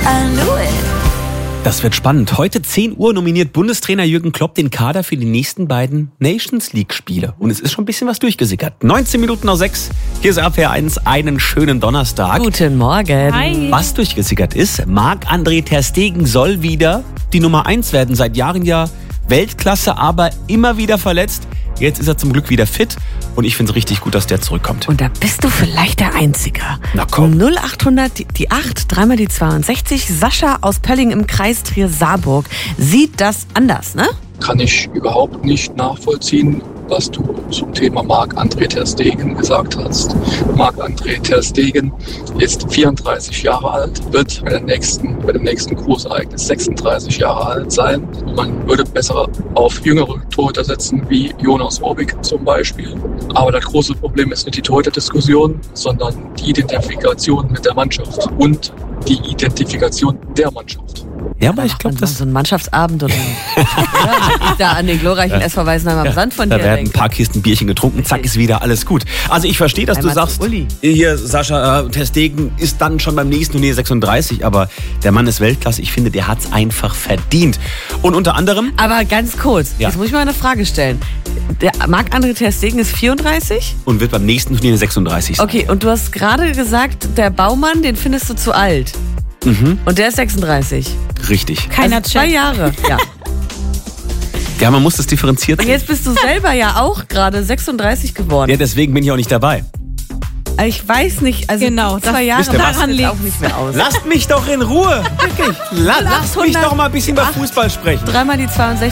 Das wird spannend. Heute 10 Uhr nominiert Bundestrainer Jürgen Klopp den Kader für die nächsten beiden Nations League-Spiele. Und es ist schon ein bisschen was durchgesickert. 19 Minuten nach 6. Hier ist RPR 1. Einen schönen Donnerstag. Guten Morgen. Hi. Was durchgesickert ist, Marc-André ter Stegen soll wieder die Nummer 1 werden. Seit Jahren ja Weltklasse, aber immer wieder verletzt. Jetzt ist er zum Glück wieder fit. Und ich finde es richtig gut, dass der zurückkommt. Und da bist du vielleicht der Einzige. Na komm. 0800 die 8, dreimal die 62. Sascha aus Pölling im Kreis Trier-Saarburg sieht das anders, ne? Kann ich überhaupt nicht nachvollziehen, was du zum Thema Marc-André ter Stegen gesagt hast. Marc-André ter Stegen ist 34 Jahre alt, wird bei dem nächsten Großereignis 36 Jahre alt sein. Man würde besser auf jüngere Torhüter setzen, wie Jonas Obik zum Beispiel. Aber das große Problem ist nicht die Torhüter-Diskussion, sondern die Identifikation mit der Mannschaft und die Identifikation der Mannschaft. Ja, aber ich glaube, das so ein Mannschaftsabend und ja, ich da an den glorreichen SV Weißenheim am Sand von da dir werden ein denke. paar Kisten Bierchen getrunken, zack, ist wieder alles gut. Also ich verstehe, dass Einmal du sagst, zu Uli. hier Sascha ter Stegen ist dann schon beim nächsten Turnier 36, aber der Mann ist Weltklasse. Ich finde, der hat es einfach verdient. Und unter anderem, Aber ganz kurz, Ja. jetzt muss ich mal eine Frage stellen. Der Marc-André ter Stegen ist 34? und wird beim nächsten Turnier 36 sein. Okay, und du hast gerade gesagt, der Baumann, den findest du zu alt. Und der ist 36. Richtig. Keiner Also 2 checkt. Jahre. Ja. Ja, man muss das differenziert Und sehen. jetzt bist du selber ja auch gerade 36 geworden. Ja, deswegen bin ich auch nicht dabei. Ich weiß nicht, also Genau, 2 Jahre wisst ihr was? macht Daran jetzt liegt's. auch nicht mehr aus. Lasst mich doch in Ruhe. Wirklich. Lasst mich doch mal ein bisschen über Fußball sprechen. Dreimal die 62.